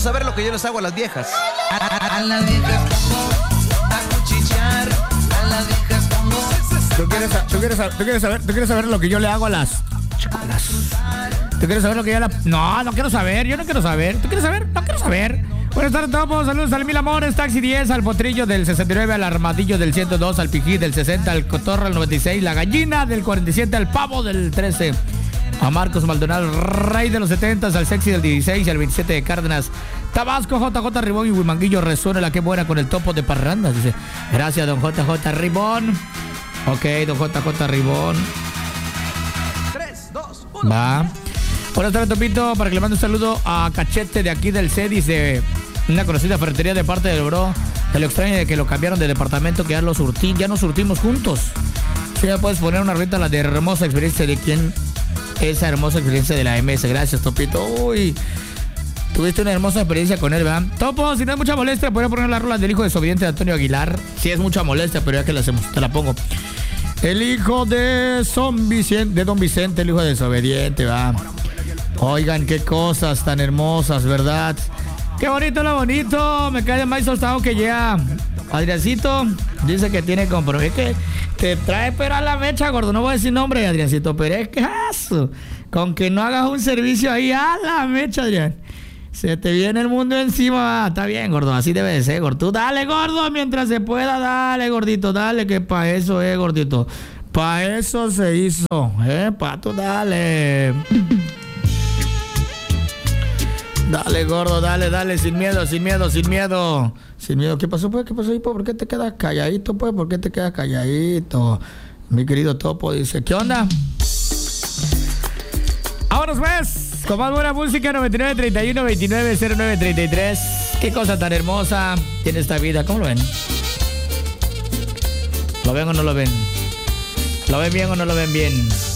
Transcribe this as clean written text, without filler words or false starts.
quieres saber lo que yo les hago a las viejas? A las viejas pongo a cuchichear. A las viejas pongo. ¿Tú quieres saber lo que yo le hago a las chicas? ¿Tú quieres saber lo que yo le... No quiero saber, yo no quiero saber. ¿Tú quieres saber? No quiero saber. Buenas tardes, todos. Saludos al Mil Amores, Taxi 10, al Potrillo del 69, al Armadillo del 102, al Pijí del 60, al Cotorra del 96, la Gallina del 47, al Pavo del 13, a Marcos Maldonado, Rey de los 70, al Sexy del 16 y al 27 de Cárdenas, Tabasco, JJ Ribón y Huimanguillo. Resuena la que buena con el topo de parrandas. Dice, gracias, don JJ Ribón. Ok, don JJ Ribón. 3, 2, 1. Va. Buenas tardes, Topito, para que le mande un saludo a Cachete de aquí del CEDIS, de una conocida ferretería de parte del bro. Se lo extraña de que lo cambiaron de departamento, que ya nos surtimos juntos. Si me puedes poner una rita, la de hermosa experiencia de quién, esa hermosa experiencia de la MS. Gracias, Topito. Uy, tuviste una hermosa experiencia con él, ¿verdad? Topo, si no es mucha molestia, podría poner la rola del hijo desobediente de Antonio Aguilar. Sí es mucha molestia, pero ya que la hacemos, te la pongo. El hijo de Don Vicente, el hijo desobediente, va. Oigan, qué cosas tan hermosas, ¿verdad? Qué bonito lo bonito. Me cae de más tostado que ya. Adriancito dice que tiene compromiso. Que te trae pero a la mecha, gordo. No voy a decir nombre, Adriancito, pero es que eso. Con que no hagas un servicio ahí a la mecha, Adrián. Se te viene el mundo encima. Está bien, gordo, así debe de ser, gordo. Tú dale, gordo, mientras se pueda. Dale, gordito, dale, que pa' eso es, gordito. Pa' eso se hizo, pato, dale. Dale, gordo, dale, sin miedo. ¿Qué pasó, pues? Hipo? ¿Por qué te quedas calladito, pues? ¿Por qué te quedas calladito? Mi querido Topo dice, ¿qué onda? Vámonos, pues, con más buena música, 9931-290933. Qué cosa tan hermosa tiene esta vida, ¿cómo lo ven? ¿Lo ven o no lo ven? ¿Lo ven bien o no lo ven bien?